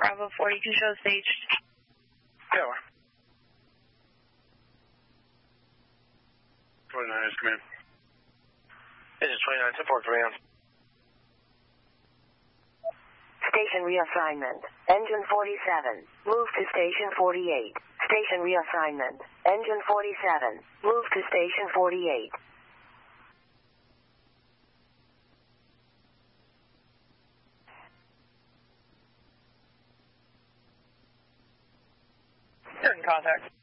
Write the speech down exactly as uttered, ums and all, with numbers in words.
Bravo four, you can show staged. Yeah. twenty-nine is command. This is twenty-nine, support command. Station reassignment. Engine forty-seven. Move to station forty-eight. Station reassignment. Engine forty-seven. Move to station forty-eight. You're in contact.